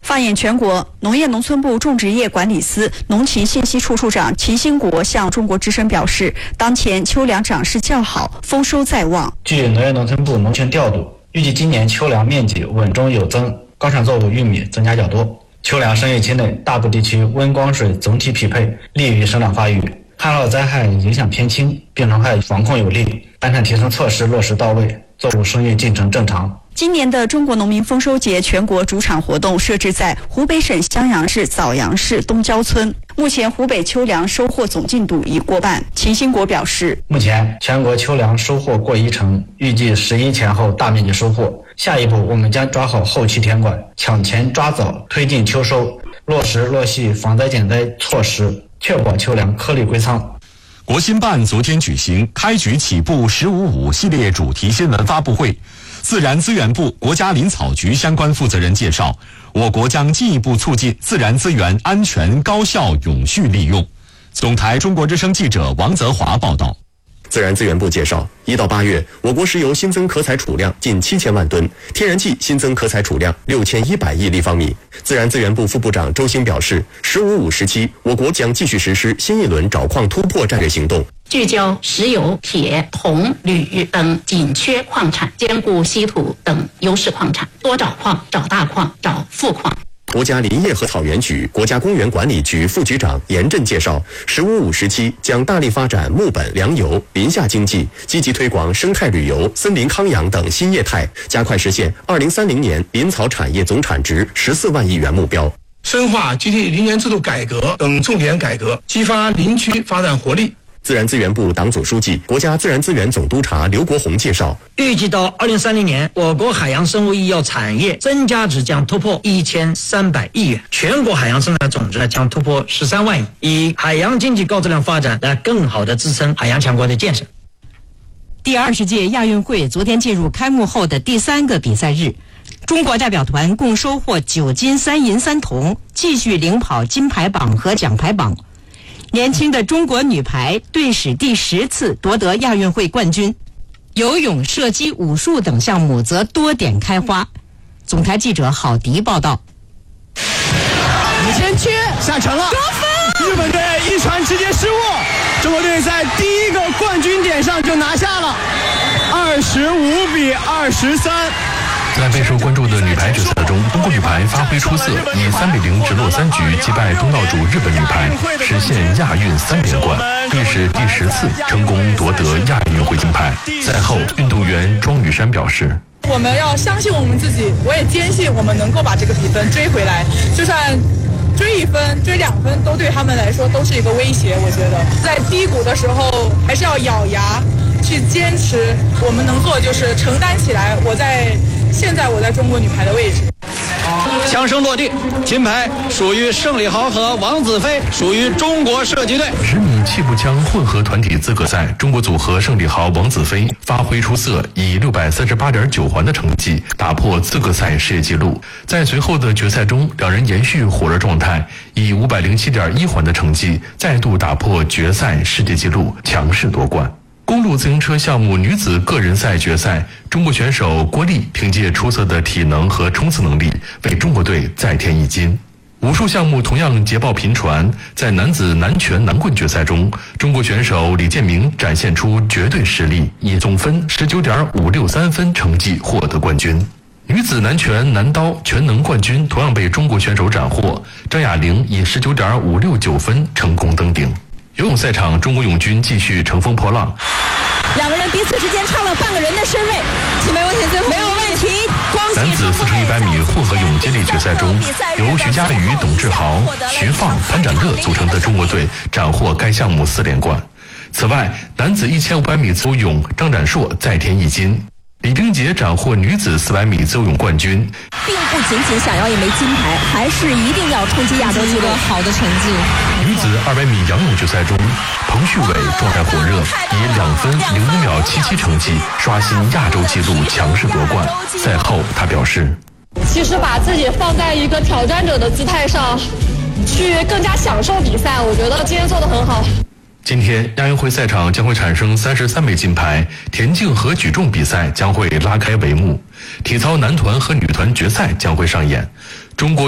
放眼全国，农业农村部种植业管理司农禽信息处处长齐兴国向中国之声表示，当前秋粮长势较好，丰收在望。 据农业农村部农群调度，预计今年秋粮面积稳中有增，高产作物玉米增加较多。秋粮生育期内，大部地区温光水总体匹配，利于生长发育。旱涝灾害影响偏轻，病虫害防控有力，单产提升措施落实到位，作物生育进程正常。 今年的中国农民丰收节全国主场活动设置在湖北省襄阳市枣阳市东郊村。目前湖北秋粮收获总进度已过半。秦兴国表示， 目前全国秋粮收获过10%，预计11前后大面积收获。下一步我们将抓好后期田管，抢前抓早，推进秋收，落实落细防灾减灾措施，确保秋粮颗粒归仓。 国新办昨天举行开局起步“15.5”系列主题新闻发布会，自然资源部、国家林草局相关负责人介绍，我国将进一步促进自然资源安全、高效、永续利用。总台中国之声记者王泽华报道。 自然资源部介绍，1到8月，我国石油新增可采储量近7000万吨，天然气新增可采储量6100亿立方米。自然资源部副部长周兴表示，“15.5”时期，我国将继续实施新一轮找矿突破战略行动， 聚焦石油、铁、铜、铝等紧缺矿产，兼顾稀土等优势矿产，多找矿、找大矿、找富矿。 国家林业和草原局、国家公园管理局副局长严震介绍，“15.5”时期将大力发展木本、粮油、林下经济，积极推广生态旅游、森林康养等新业态，加快实现2030年林草产业总产值14万亿元目标。 深化集体林园制度改革等重点改革，激发林区发展活力。 自然资源部党组书记、国家自然资源总督察刘国宏介绍， 预计到2030年，我国海洋生物医药产业增加值将突破1300亿元，全国海洋生产总值将突破13万亿，以海洋经济高质量发展来更好地支撑海洋强国的建设。 第20届亚运会昨天进入开幕后的第3个比赛日，中国代表团共收获9金3银3铜，继续领跑金牌榜和奖牌榜。年轻的中国女排队史第10次夺得亚运会冠军，游泳、射击、武术等项目则多点开花。总台记者郝迪报道。 先驱下沉了，日本队一传直接失误，中国队在第1个冠军点上就拿下了，25-23。 在备受关注的女排决赛中，中国女排发挥出色，以3-0直落3局击败东道主日本女排，实现亚运3连冠，历史第10次成功夺得亚运会金牌。赛后，运动员庄雨珊表示：“ 我们要相信我们自己，我也坚信我们能够把这个比分追回来，就算追1分、追2分，都对他们来说都是一个威胁。我觉得在低谷的时候，还是要咬牙去坚持。我们能做的就是承担起来。现在我在中国女排的位置。” 枪声落地，金牌属于盛礼豪和王子飞，属于中国射击队。 10米气步枪混合团体资格赛，中国组合盛礼豪、王子飞发挥出色，以638.9环的成绩打破资格赛世界纪录。在随后的决赛中，两人延续火热状态，以507.1环的成绩再度打破决赛世界纪录，强势夺冠。公路自行车项目女子个人赛决赛，中国选手郭丽凭借出色的体能和冲刺能力，为中国队再添1金。武术项目同样捷报频传，在男子南拳南棍决赛中，中国选手李建明展现出绝对实力，以总分19.563分成绩获得冠军。女子南拳南刀全能冠军同样被中国选手斩获，张雅玲以19.569分成功登顶。游泳赛场，中国泳军继续乘风破浪， 两个人彼此之间差了半个人的身位，没问题，最后没有问题。 男子4×100米混合泳接力决赛中，由徐嘉余、董志豪、徐放、潘展乐组成的中国队斩获该项目4连冠。此外，男子1500米自由泳，张展硕再添1金。李冰洁斩获女子400米自由泳冠军， 并不仅仅想要一枚金牌，还是一定要冲击亚洲纪录，好的成绩。 女子200米仰泳决赛中，彭旭伟状态火热，以2分05秒77成绩刷新亚洲纪录，强势夺冠。赛后他表示：“ 其实把自己放在一个挑战者的姿态上，去更加享受比赛，我觉得今天做得很好。” 今天亚运会赛场将会产生33枚金牌，田径和举重比赛将会拉开帷幕，体操男团和女团决赛将会上演。中国